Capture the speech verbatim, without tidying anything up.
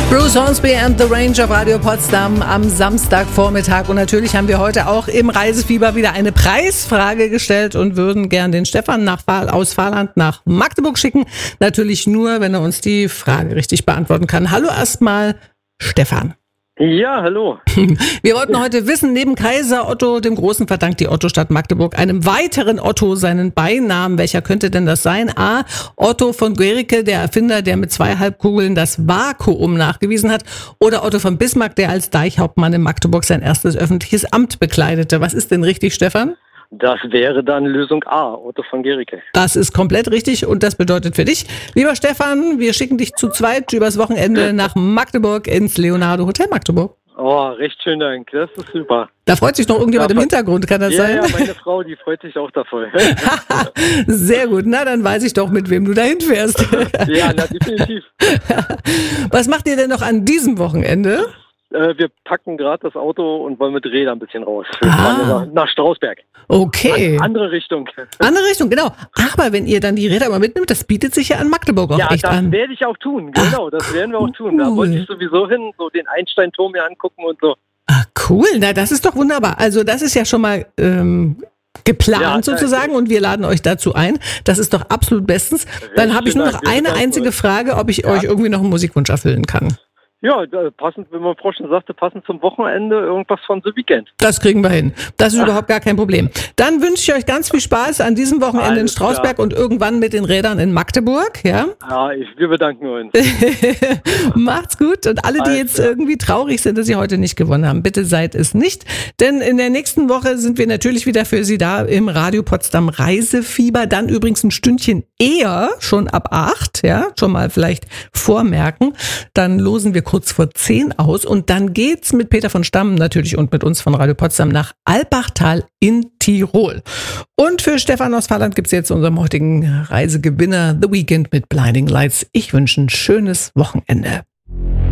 Bruce Hornsby and the Range auf Radio Potsdam am Samstagvormittag. Und natürlich haben wir heute auch im Reisefieber wieder eine Preisfrage gestellt und würden gern den Stefan nach, aus Fahrland nach Magdeburg schicken. Natürlich nur, wenn er uns die Frage richtig beantworten kann. Hallo erstmal, Stefan. Ja, hallo. Wir wollten heute wissen, neben Kaiser Otto dem Großen verdankt die Otto-Stadt Magdeburg einem weiteren Otto seinen Beinamen. Welcher könnte denn das sein? A. Otto von Guericke, der Erfinder, der mit zwei Halbkugeln das Vakuum nachgewiesen hat. Oder Otto von Bismarck, der als Deichhauptmann in Magdeburg sein erstes öffentliches Amt bekleidete. Was ist denn richtig, Stefan? Das wäre dann Lösung A, Otto von Guericke. Das ist komplett richtig und das bedeutet für dich, lieber Stefan, wir schicken dich zu zweit übers Wochenende nach Magdeburg ins Leonardo Hotel Magdeburg. Oh, recht schön Dank, das ist super. Da freut sich noch irgendjemand im Hintergrund, kann das ja, sein? Ja, meine Frau, die freut sich auch davon. Sehr gut, na dann weiß ich doch, mit wem du dahin fährst. Ja, na, definitiv. Was macht ihr denn noch an diesem Wochenende? Äh, wir packen gerade das Auto und wollen mit Rädern ein bisschen raus. Wir Ah. fahren nach, nach Strausberg. Okay. An, andere Richtung. Andere Richtung, genau. Aber wenn ihr dann die Räder mal mitnimmt, das bietet sich ja an Magdeburg auch Ja, echt das an. werde ich auch tun, genau, das werden wir auch tun. Da cool. wollte ich sowieso hin, so den Einstein-Turm mir angucken und so. Ah, cool, na das ist doch wunderbar. Also das ist ja schon mal ähm, geplant Ja, sozusagen und wir laden euch dazu ein. Das ist doch absolut bestens. Dann habe ich nur noch eine einzige Frage, ob ich Ja. euch irgendwie noch einen Musikwunsch erfüllen kann. Ja, da- passend, wenn man Frau schon sagte, passend zum Wochenende irgendwas von The Weeknd. Das kriegen wir hin. Das ist überhaupt gar kein Problem. Dann wünsche ich euch ganz viel Spaß an diesem Wochenende in Alles Strausberg klar. und irgendwann mit den Rädern in Magdeburg. Ja? Ja, ich, wir bedanken uns. Macht's gut. Und alle, die Alles jetzt klar. irgendwie traurig sind, dass sie heute nicht gewonnen haben, bitte seid es nicht. Denn in der nächsten Woche sind wir natürlich wieder für Sie da im Radio Potsdam Reisefieber. Dann übrigens ein Stündchen eher, schon ab acht, ja, schon mal vielleicht vormerken. Dann losen wir kurz vor zehn aus und dann geht's mit Peter von Stamm natürlich und mit uns von Radio Potsdam nach Alpbachtal in Tirol. Und für Stefan aus Fahrland gibt's jetzt unserem heutigen Reisegewinner The Weeknd mit Blinding Lights. Ich wünsche ein schönes Wochenende.